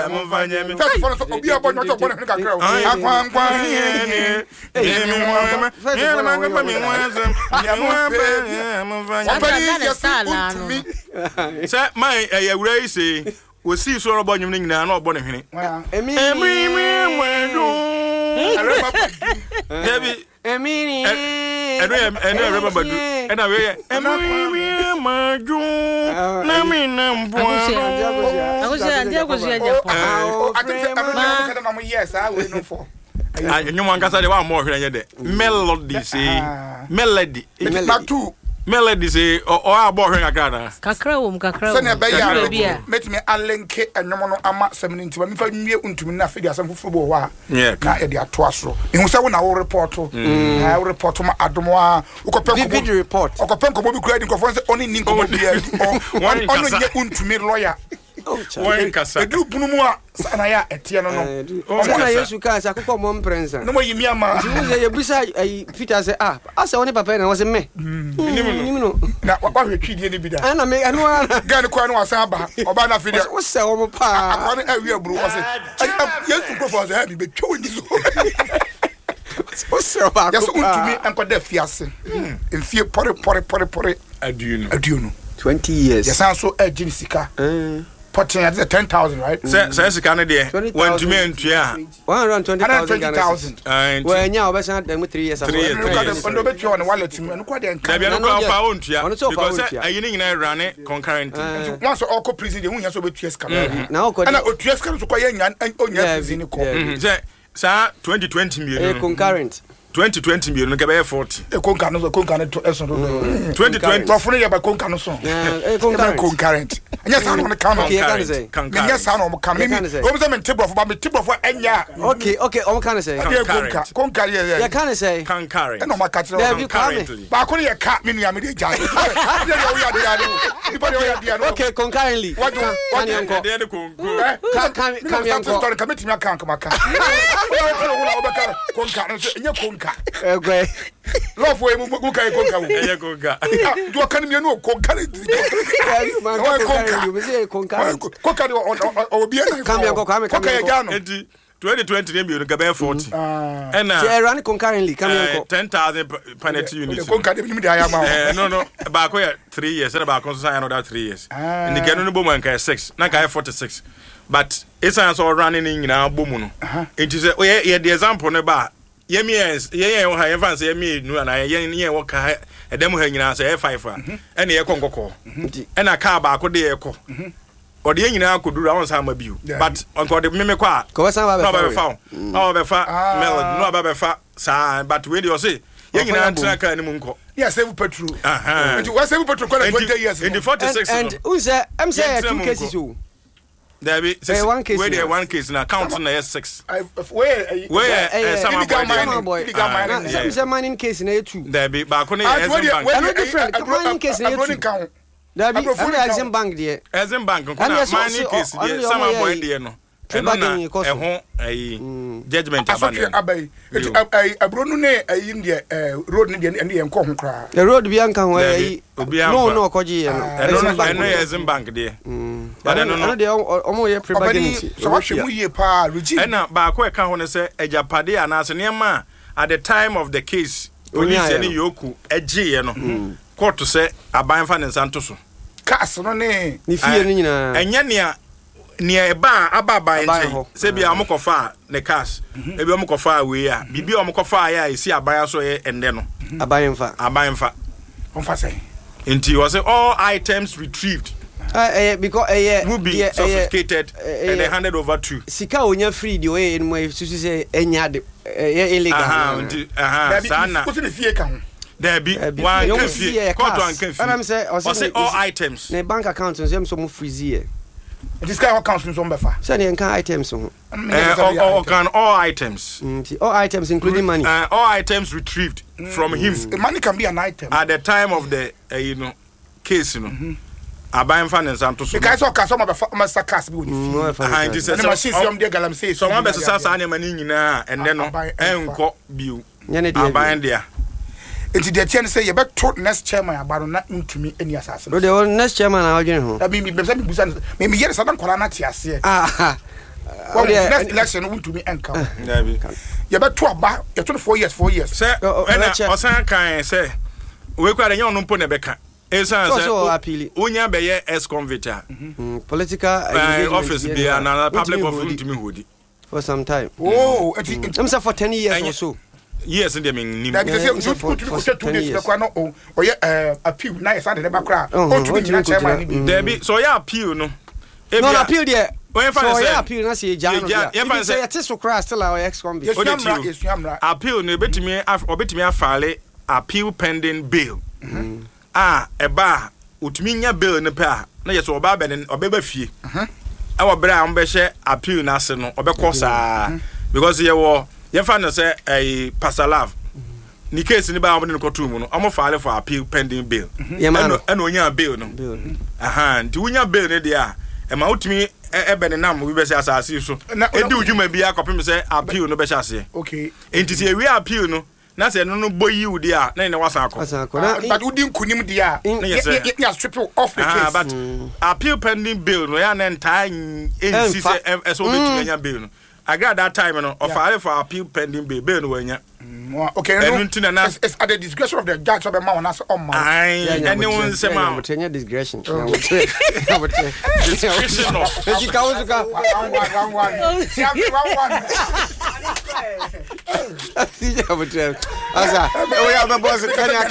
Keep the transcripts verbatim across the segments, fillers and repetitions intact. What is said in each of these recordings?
Amfanya me. First for so obi abon no to bon hwe kakra o. Akwan kwan ni. Eh me mo. Eh ma ngapa me nwasem. Ya mo amfanya. Opani ya sa. Say my awura yi say we see so ro bonyum nyina na obɔ ne hwene. Emi emi mwadu. Debi Emi Eno eno reba badu. Ena we emi mwadu. Na mi na mbo. Akosia ndia akosia nyapo. I think I'm going to say yes, I will know for. And you want to say one more here de. Melody say melody. Not two. Melody say or about her akada. Kakra wo kakra. Send be ya. Met me alenke enwomo no ama seventy me fa nwie untumi na fidi asem fofo wa. Yeah. Na e de atoaso. Ehu se wo na wo report. Eh wo report ma adomo a wo kopen ko video report. O kopen ko bo bi kura di nkofo se oni ni nkomo bia. Ono nye untumi lawyer. One kasa. Edu bunu mu a sana ya etie no no. O na Yesu ka sa akokɔ mom prensa. No mo yimi ama. Nze ye busa Peter say ah, asa woni papa na wo say me. Nimu no. Na wa hwetwi die ni bi da. Ana me anu ana. Gan ko anu asan ba. Oba na fide. Wo say wo pa. Akwa na awi aburu wo say. Yesu krofo say ha bi betwa woni so. Wo say ba ko. Yesu untumi enkoda fiase. Enfie pore pore pore pore. Aduno. Aduno. twenty years. Yesan so agin sika. Eh. Potting at ten thousand, right? Say say sika na de. When to me entua. one hundred twenty thousand. And well, nya obesan dem three years ago. Look at them on betwa on wallet mu. No kwa de nka. Na bia no kwa pa ontua. Because say ayi ni nyina run concurrent. Once all co prison, they won so betua sika. Na o ko. Na otua sika so kwa ye nya onya prison ko. Say sa twenty twenty million. Eh concurrent. twenty twenty million nke be forty. E konka no konka no eso do. twenty twenty Tofo ya ba konka no so. Eh concurrent. Concurrent. Anya sa no kan no. Concurrent. Anya sa no kan. Me o be say me tibro ba me tibro fo anya. Okay, okay, o kan say. Konka. Konka ye ye. Ya kan say. Concurrent. E no ma ka tire. Concurrently. Ba ko ye ka me nua me de jai. Dia yo ya dia no. Ipa yo ya dia no. Okay, concurrently. What do what do yanko? Dia de konku. Kan kan kan yanko. Story ka metimi aka kan maka. Konka no enye konka. Eh Love we mu konka e konka. Enye konka. Do kan me no konka. Konka. You say konka. Konka do obi na. Kam yanko kam kam. Konka ya no. Enti twenty twenty dem you be forty. And now they run concurrently kam yanko. ten thousand penalty units. Konka dem mi aya ma. Eh no no ba ko ya three years and ba ko so another three years. And the gano no bo man ka six. Na ka forty-six. But it's also running in nyina bomu no. Enti say ye the example no ba yemi yes ye ye wo ha ye fan say yemi nu na ye ye wo ka edem ha nyina say five a e na ye konkoko e na ka ba ko de ye ko o de nyina akoduru awon sa ma biu but onko de meme ko a ko san ba be no ba be fa no ba be fa melody no ba be fa sa but we dey say ye nyina tra ka ni mu nko yes save petrol aha and you save petrol for twenty years in the forty-six and who say am say two cases you there be say one case where there one case na count na yes six where where some boy illegal mining some say mining case na two there be ba ko na yes bank no different mining case na two there be Exim bank there Exim bank ko na mining case there some boy there no eno na eho ayi judgment abai abai abronu ne ayi ndie road ne de ne enko ho kra the road bi anka ho ayi no no okoji ye no eno eno Exim bank there but eno no de omo ye pre-bargaining so what mu ye pa regime ena ba ko e ka ho ne se ejapade anase ne ma at the time of the case police any yoku eje ye no court say aban fa ne santo so cars no ne ni fie ni nyina enya ne nia eba ababa nche se bia omokofa ne cash e bia omokofa we a bibi omokofa ya esi abaya so ye ende no abayemfa abayemfa onfa say enti was all items retrieved eh because eh will be sophisticated and they handed over to sika onya free di we no susu say enya de illegal aha enti aha sana ko se ne fie ka ho there be one can fee court one can fee I'm say all items ne bank account so am so mo freeze here this guy account so mbefa say ne kan items so all can all items all items including money uh, all items retrieved mm. from him the money can be an item at the time of the uh, you know case you know mm-hmm. abayan finance am to so because o ka so ma sa cars bi woni fi and this is machine si am de galam say so one be sa sa na mani nyina and then no enko biu abayan dia enti de tie ne say ye beto next chairman abaro na ntumi eni asase no the next chairman na odwene ho da bi bi be say bi busa me me yere sadan kwara na tie ase ah Well, next election won't to me and come. You bet two about you twenty-four years, four years. Sir, and Osan can say, we quite a young Numpone Becca. Also appeal. Unya Bayer as convict. Political office be another public office to me woody. For some time. Oh, I'm sorry for ten years or so. Yes, and they mean, that is a good two days. Or yeah, appeal nice under the background. Oh, there be so yeah, appeal no. No appeal there. When so yeah, appeal na say Jan. Yeah, say it is so crass still our ex-convict. Yes, yes, appeal no betimi obetimi afale appeal pending bail. Ah, eba utumi nya bail ne pa na yes oba be ne obeba fie. Eh wo bra am be hye appeal na se no obekọ saa because ye wo ye fa no say eh Pasalav. Ni case ni ba am ne kotu mu no am file for appeal pending bail. Eno eno nya bail no. Aha, nti unya bail ne dia e ma utumi ebe ne nam we be say asase so. Edi udwuma bia kopem say appeal no be hye ase. Okay. Nti se we appeal no na say no no boyi udi a na ne wasan akọ. But udi nkunim dia ya strip off the case. Ah, but appeal pending bail no ya na ntai ensi say eso betumi nya bail no. I got that time no of file for appeal pending bail bail no wanya. Okay, no, it's, it's at the discretion of the judge of the man as on man. Aye, anyone say man. But any discretion. Discretion of. You can go one one one. See one one. See you over there. Asa, we have a boss in Kenya.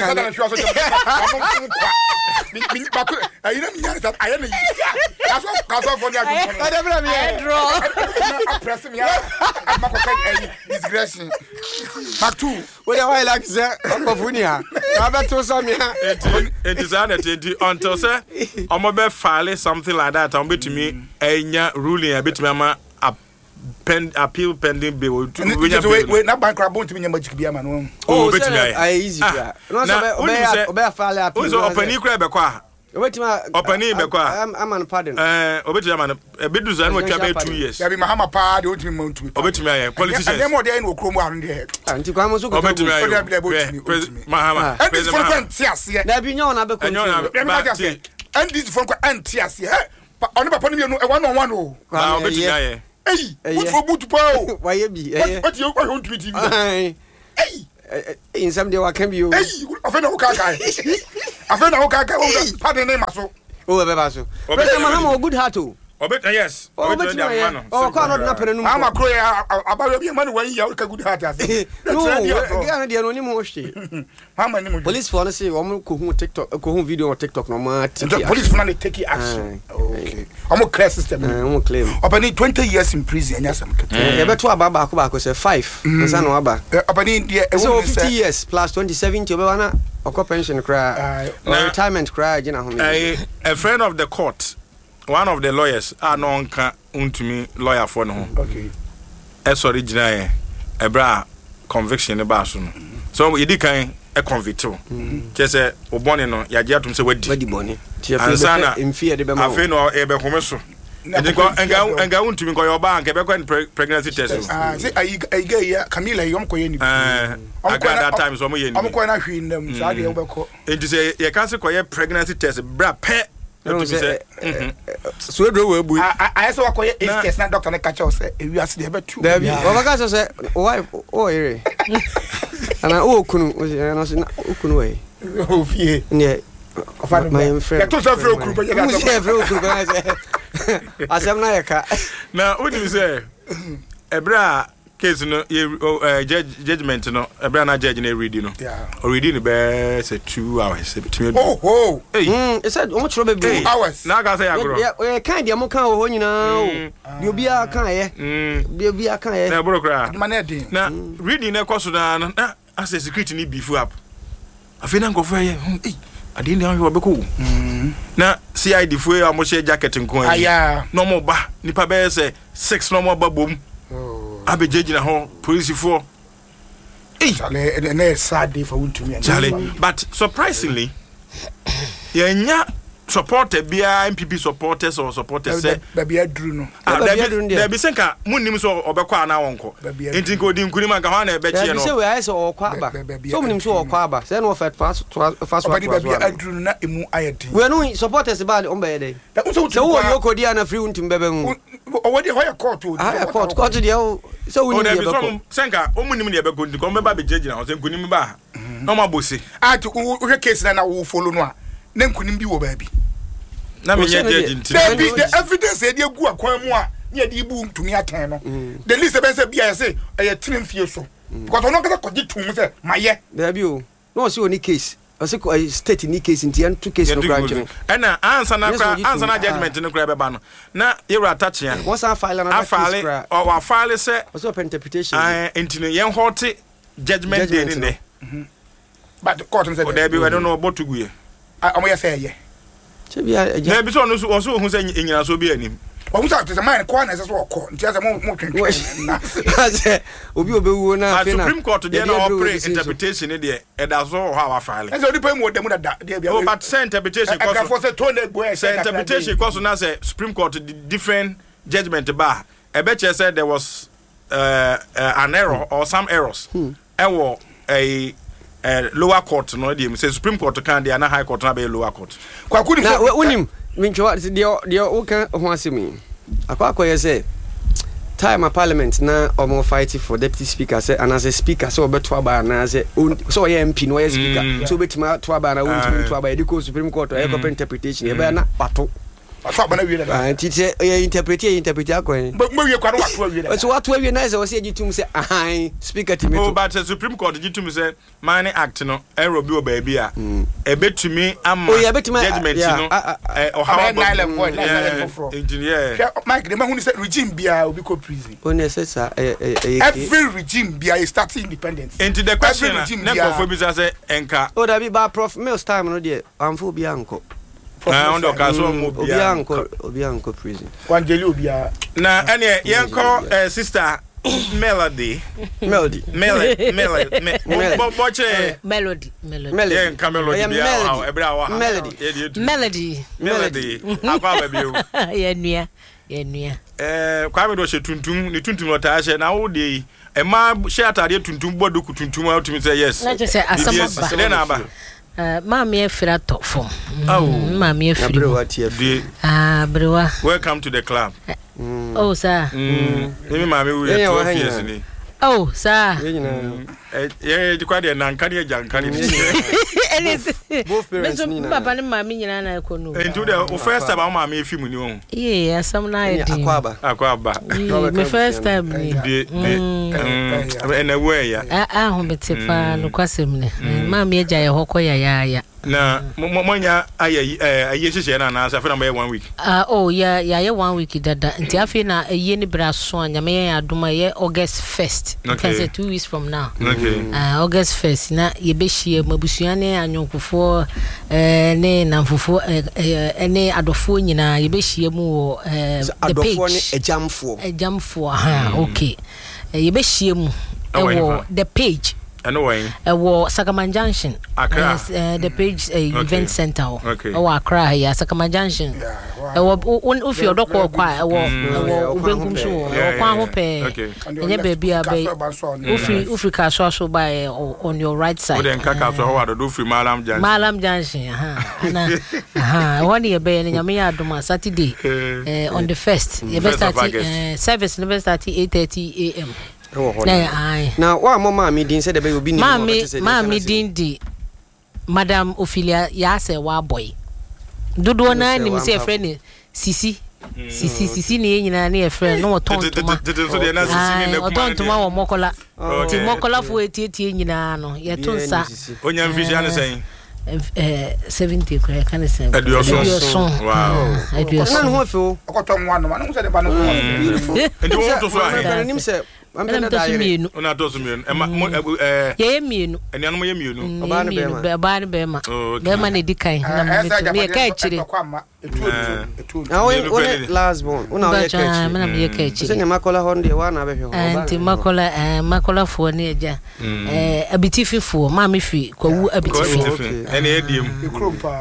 I don't know that I am. That's what that's what for the I draw. Press me. I'm discretion. Back two. What do I like say? Ofunia. I bet to some here. It is until say I'm about file something like that. I'm bet to me a ruling a bit mama a pen appeal pending bill. Wait, not bankrupt to me magic be a man. Oh, bet me I easy. No, so obey file appeal. Who's open you crab a wait ma opani be kwa I'm I'm on pardon eh obetumi man e bedu zan wo twa be two years ya be mahama pa de otimi man two obetumi aye politicians dem mo dey no kromo ahun dey anti kwa mo so ko obetumi aye mahama and this for kwant ase na bi nyon na be ko and this for kwant ase oni papa ni no e one on one o na obetumi aye eh what for boot pa o why be eh what you kwa on T V eh in some day what can be you eh afena o kaka afena o kaka o pardon name aso o be ba so but mahama good heart o obet yes obet na man o kwa no na pere no ama kro ya abawe bi man wan ya o ka good heart ase no ga na dia no ni mo hwe mama ni mo police for no say o ko hu TikTok ko hu video on TikTok no ma the police for na take action okay o clear system o claim obani twenty years in prison anya sam kete e be to aba ba ko ba ko say five nsa no aba obani dia e so fifty years plus twenty seventy obe wana okọ pension cry retirement cry gina ho me a friend of the court, one of the lawyers are non ka untumi lawyer for no okay es original e bra conviction e ba so no so yedi kan e convict o che se obone no ya je atum se wadi wadi bone ti afi be mfie de be ma afi no e be home so edi ko enga enga untumi ko yo ba nke be ko pregnancy test ah say ai ai ya Camila yom ko yeni eh aga that time so mo yeni am ko na hwi ndam so ade e be ko edi se ye kan se ko ye pregnancy test bra pe no say so e do we bu I say wakoye is test na doctor na catch us e wi ase de be tu there be o ba ka say wife o ere ana o kunu o na say o kunu we o fie ne my friend ya to say fro kunu be ya to say fro kunu be say asem na yeka na what do you say ebra case no judgment no ebra na judge na read no already no be say two hours oh oh mm it said o mo tro be two hours na ga say agro eh kan dia mo kan ho nyina o de obi a kan ye de obi a kan ye na bro kra na reading na koso na na as a security ni beef up afena ngofo ye eh ade ndi anwe obeko na C I D fo e amoche jacket nko aya no mo ba nipa be say six no mo ba bom abejeji na ho police for eh chale na sad day for untumi chale but surprisingly yenya supporter bia M P P supporters or supporters say baby adru no there be senka munnim so obekọ ana wonko enti ko di nkuni man ka ho na ebe che no say we ai so okọ aba so munnim so okọ aba say no fast fast fast baby adru na emu ayedi we no supporters ba on be dey so wo yoko dia na free untim bebe hu already higher court to higher court court dey o so we need to be senka o munim dey be go ndiko me ba be judge na o senkunim ba no ma bosi ah to we case na na wo follow no a na nkunim bi wo ba bi na me nye judge nti the evidence e dey gu akwan mu a ne dey bu ntumi aten no the least e ben say bia say e trim fie so because ono kasa koji tum say maye there be o no see any case I say state in case in the two case no branch and answer na answer na judgment no kra be ba no na you attach ya once I file another case kra or wa file say what's up interpretation ah intino yen hot judgment day ni but the court said there be we don't know about to go here am we say ye che bia na bi so no so so hu say nyina so bi anim o musa te man ko na so ko nti ase mo mo twetwe na ase obi obewu na afi na Supreme Court dey na operate interpretation dey e da so how wa file ase odi pa mu dem da dey bia oh but say interpretation cause I for say to na go say interpretation cause na say Supreme Court different judgment ba e be che say there was uh, uh, an error or some errors e wo a uh, lower court no dey say Supreme Court can dey na high court na be lower court kwa kuni na unim minchwa the the oka ho asemi akwa akoye say time a parliament na omo fight for deputy speaker say and as a speaker so obeto aba na say so ye M P no ye speaker so obetima to aba na wontu to aba e go Supreme Court e go interpretation e be na pato pato aba na wie na ah tite e interpret e interpret akwa mo wie kwa no wato wie na so wato wie na say o say gitum say ah speaker timeto oh but Supreme Court gitum say mining act no error bi o ba bi a e betumi ama judgment no eh o how nine level nine level for engineer Mike dem hu ni say regime bia obi ko prison o necessary every regime bia is starting independence into the question na go for bi say enka o da bi ba prof mills time no dey amfo bi anko na on do ka so mo bi anko obi anko prison wanjeli obi a na ene yenko sister Melody Melody Melody Melody Melody Melody Melody Melody yeah Melody Melody ebra wa Melody Melody Melody akwa ba bio ya nua ya nua eh kwa me do she tuntum ni tuntum ota she na wo de e ma she atade tuntum bodu ku tuntum a utumi say yes na say asama na ba Uh, Mammy Efra top form. Oh, Mammy Efra. Ah, Brewa. Welcome to the club. Mm. Oh, sir. Mm. Maybe Mammy will have twelve years in it. Oh, sir. Yeah, you quite a Nankani Jankani. Both parents. Papa and Mammy and I could know. Into the first time I'm Mammy if you know. Yeah, some night. Aquaba. Aquaba. My first time. And away. Ah, home at Tifa, no question. Mammy Jaya Hokoya. Na monya aye eh yeshe na na afa na me one week ah oh yeah yeah one week dada nti afi na eye ni bra so anya me ya adoma ye August first can say two weeks from now okay ah August first na ye be hie mabusua ne anyonkofo eh ne namfofo eh ne adofo nyina ye be hie mu wo eh the page adofo ne ejamfo ejamfo ha okay ye be hie mu e wo the page I know why. Uh, well, Sakaman Junction. Accra. Uh, the page uh, okay. Event center. Okay. Oh, Accra, yeah, Sakaman Junction. Yeah. Uh, well, if you're not quite, well, well, Benkum show, or Quahope. Okay. And your baby, I be. Ufri, Ufri Castle, so by on your right side. Then Kaka, so how do Ufri Malam Junction? Malam Junction, aha. One year, be in Yamia Doma Saturday, on the first. You best start service, never start eight thirty a m. Now, why Mamma meeting said the baby will be Mammy, Mammy Dindi, Madame Ophelia Yase, wa boy. Do do na ni say friend Sisi. Sisi Sisi ni nyina na friend no ton to ma. O ton to ma wo mokola. Ti mokola fu etietie nyina no. Ye to nsa. Onya mfisia ne sen. Eh seventy kra kan say. Eduoson. Wow. Eduoson. Na ho fo. Okoton one no ma no say de ba no. Beautiful. Enti won to so ahe. Nim say I'm going to mienu. Una to mienu. Eh ye mienu. Enianu mo ye mienu. Oba ne bema. Oba ne bema. Bema ne dikan na me me ka chire. Na we last born. Una we ka chire. Me na me ka chire. Se ne makola ho ndie wa na be hwe. Anti makola eh makola fo ne eja. Eh abitifi fo ma me fi kwawu abitifi. Ene ediem. Ikrompa.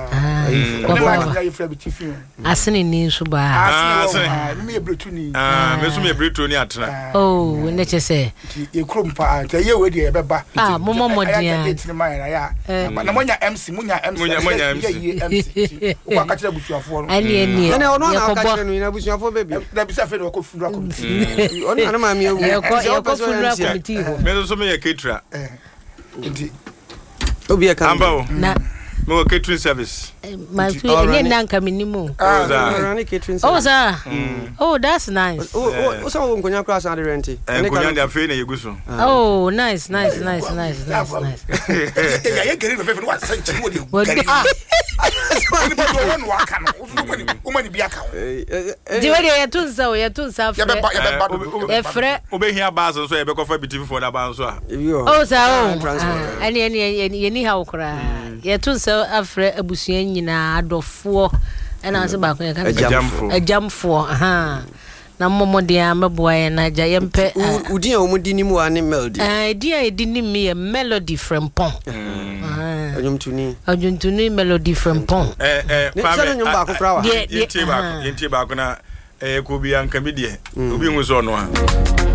asene ni nso ba asene me ebretu ni ah me so me ebretu ni atena oh ne che se ye krom pa ta ye we de ye beba ah momo modia na monya M C monya M C monya M C M C ko aka kire busuafo no ani ani ene ono na aka kire no ina busuafo bebi da bisa fe no ko fundura ko ono ana ma mi ewu ye ko ye ko fundura committee ho me so me ye ketra eh ndi obi e kan na no catering service my free again nanka minimum oh run catering service oh sir oh that's nice oh oh so won konya cross and rent e konya dia fe na yeguso oh nice nice nice nice nice nice ya ye gere no fe no wa sanchi mo de gere ah ni ba do won wa ka no o mani bi aka di we dey tun sa o ye tun sa ya be ba ya be ba e frɛ obehia bas so ye be ko fa biti for da ban so a oh sir oh ani ani ye ni ha okra ye tun sa afrɛ abusua nyina adɔfoɔ ɛna ase ba ko ye ka ajamfo aha na momode amaboa ye na ja ye mpɛ udin a omudi ni mu ani melody eh dia e di ni me melody from pon ajumtuni ajumtuni melody from pon eh eh pa me nyum ba ko krawa yenti ba ko yenti ba ko na eh ko bi anka bi de obi hu so no ha